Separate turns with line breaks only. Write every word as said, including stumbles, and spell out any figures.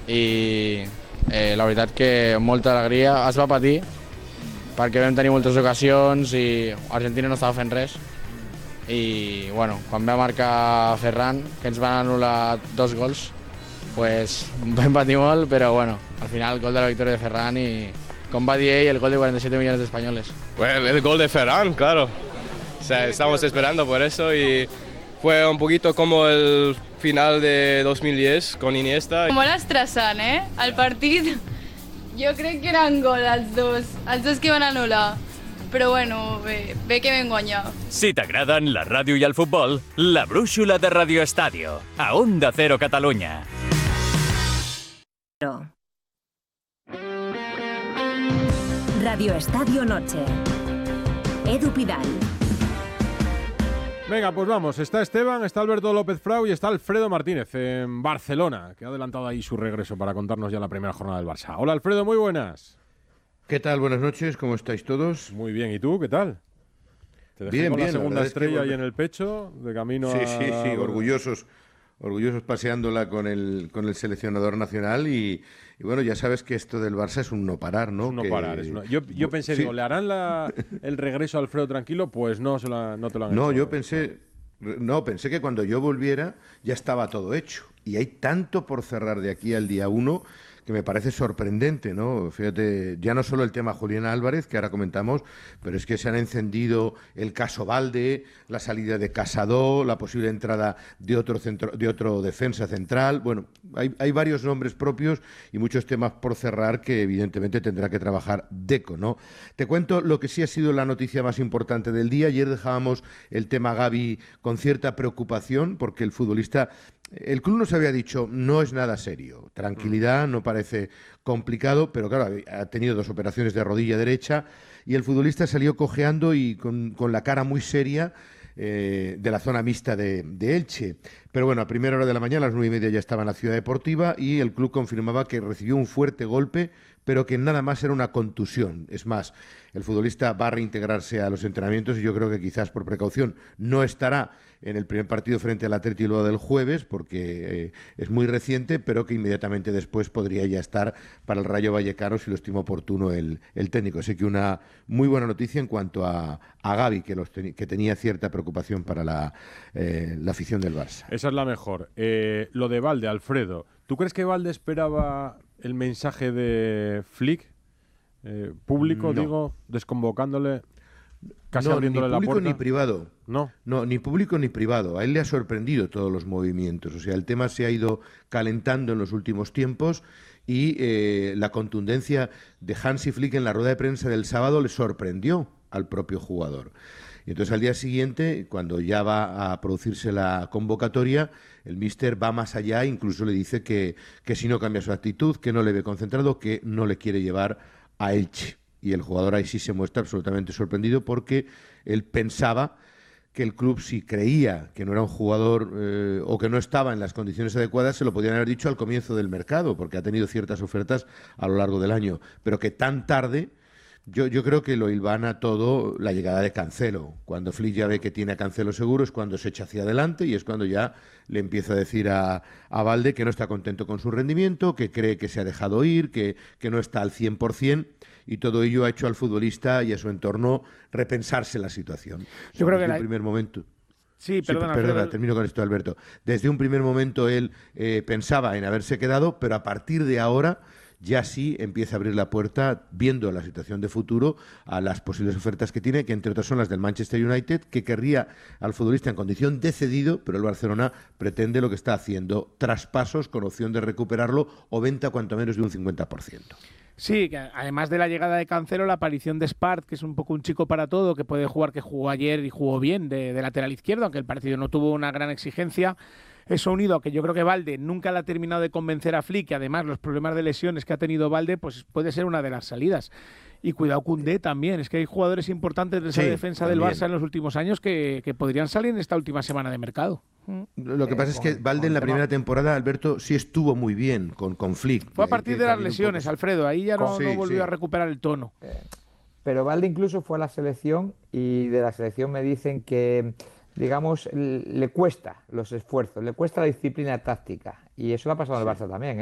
i eh, la veritat que molta alegria, es va patir perquè vam tenir moltes ocasions i Argentina no estava fent res i bueno, quan va marcar Ferran, que ens van anul·lar dos gols, pues vam patir molt, però bueno, al final el gol de la victòria de Ferran i, com va dir ell, el gol de cuarenta y siete millones de españoles.
Bueno, el gol de Ferran, claro. O sea, estamos esperando por eso y fue un poquito como el final de dos mil diez con Iniesta.
Molt estressant, eh? El partit, jo crec que eren gol els dos, els dos que van anul·lar. Però bueno, bé, bé que vam guanyar.
Si t'agraden la ràdio i el futbol, la brúixola de Radio Estadio, a Onda Cero Catalunya.
Radio Estadio Noche. Edu Pidal.
Venga, pues vamos. Está Esteban, está Alberto López Frau y está Alfredo Martínez en Barcelona, que ha adelantado ahí su regreso para contarnos ya la primera jornada del Barça. Hola Alfredo, muy buenas.
¿Qué tal? Buenas noches, ¿cómo estáis todos?
Muy bien, ¿y tú? ¿Qué tal? Te dejé
Bien,
con
bien.
la segunda
la
estrella
es que...
ahí en el pecho, de camino
sí,
a...
Sí, sí, sí, orgullosos, orgullosos paseándola con el, con el seleccionador nacional y, y bueno, ya sabes que esto del Barça es un no parar, ¿no?
Es un no
que...
parar. Es una... Yo, yo pensé, sí. digo, ¿le harán la, el regreso a Alfredo tranquilo? Pues no, se la, no te lo han
no,
hecho.
No, yo pensé... No, pensé que cuando yo volviera ya estaba todo hecho. Y hay tanto por cerrar de aquí al día uno que me parece sorprendente, ¿no? Fíjate, ya no solo el tema Julián Álvarez, que ahora comentamos, pero es que se han encendido el caso Balde, la salida de Casado, la posible entrada de otro centro, de otro defensa central. Bueno, hay, hay varios nombres propios y muchos temas por cerrar que evidentemente tendrá que trabajar Deco, ¿no? Te cuento lo que sí ha sido la noticia más importante del día. Ayer dejábamos el tema Gavi con cierta preocupación porque el futbolista... El club nos había dicho, no es nada serio, tranquilidad, no parece complicado, pero claro, ha tenido dos operaciones de rodilla derecha y el futbolista salió cojeando y con, con la cara muy seria eh, de la zona mixta de, de Elche. Pero bueno, a primera hora de la mañana, a las nueve y media ya estaba en la Ciudad Deportiva y el club confirmaba que recibió un fuerte golpe, pero que nada más era una contusión. Es más, el futbolista va a reintegrarse a los entrenamientos y yo creo que quizás por precaución no estará en el primer partido frente al Atleti luego del jueves, porque eh, es muy reciente, pero que inmediatamente después podría ya estar para el Rayo Vallecano si lo estima oportuno el, el técnico. Así que una muy buena noticia en cuanto a, a Gavi, que, los ten, que tenía cierta preocupación para la, eh, la afición del Barça.
Esa es la mejor. Eh, lo de Balde, Alfredo. ¿Tú crees que Balde esperaba el mensaje de Flick, eh, público, no. digo, desconvocándole, casi
no,
abriéndole
ni
la
público
puerta?
Ni privado.
No.
No, ni público ni privado. A él le ha sorprendido todos los movimientos. O sea, el tema se ha ido calentando en los últimos tiempos y eh, la contundencia de Hansi Flick en la rueda de prensa del sábado le sorprendió al propio jugador. Y entonces al día siguiente, cuando ya va a producirse la convocatoria, el míster va más allá, incluso le dice que, que si no cambia su actitud, que no le ve concentrado, que no le quiere llevar a Elche. Y el jugador ahí sí se muestra absolutamente sorprendido porque él pensaba que el club, si creía que no era un jugador eh, o que no estaba en las condiciones adecuadas, se lo podían haber dicho al comienzo del mercado, porque ha tenido ciertas ofertas a lo largo del año. Pero que tan tarde... Yo, yo creo que lo hilvana todo la llegada de Cancelo. Cuando Flick ya ve que tiene a Cancelo seguro es cuando se echa hacia adelante y es cuando ya le empieza a decir a, a Balde que no está contento con su rendimiento, que cree que se ha dejado ir, que, que no está al cien por cien y todo ello ha hecho al futbolista y a su entorno repensarse la situación.
Yo creo que
en
la...
el primer momento...
Sí, perdona,
sí, perdona,
pero...
termino con esto, Alberto. Desde un primer momento él eh, pensaba en haberse quedado, pero a partir de ahora... ya sí empieza a abrir la puerta, viendo la situación de futuro, a las posibles ofertas que tiene, que entre otras son las del Manchester United, que querría al futbolista en condición de cedido, pero el Barcelona pretende lo que está haciendo, traspasos con opción de recuperarlo o venta cuanto menos de un cincuenta por ciento.
Sí, que además de la llegada de Cancelo, la aparición de Spart, que es un poco un chico para todo, que puede jugar, que jugó ayer y jugó bien de, de lateral izquierdo, aunque el partido no tuvo una gran exigencia. Eso unido a que yo creo que Balde nunca le ha terminado de convencer a Flick, y además los problemas de lesiones que ha tenido Balde, pues puede ser una de las salidas. Y cuidado Koundé también, es que hay jugadores importantes de esa sí, defensa también. del Barça en los últimos años que, que podrían salir en esta última semana de mercado.
Lo que pasa es que Balde en la primera temporada, Alberto, sí estuvo muy bien con, con Flick.
Fue a partir de las lesiones, Alfredo, ahí ya no, sí, no volvió sí. a recuperar el tono.
Pero Balde incluso fue a la selección y de la selección me dicen que... digamos, le cuesta los esfuerzos, le cuesta la disciplina táctica. Y eso le ha pasado al Barça también, ¿eh?